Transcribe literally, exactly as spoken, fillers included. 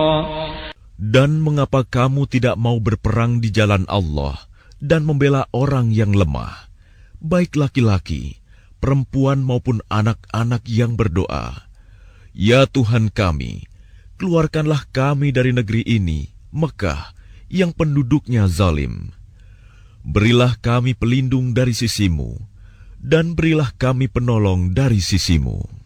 Dan mengapa kamu tidak mau berperang di jalan Allah dan membela orang yang lemah, baik laki-laki, perempuan maupun anak-anak yang berdoa, "Ya Tuhan kami, keluarkanlah kami dari negeri ini, Mekah, yang penduduknya zalim. Berilah kami pelindung dari sisi-Mu, dan berilah kami penolong dari sisi-Mu."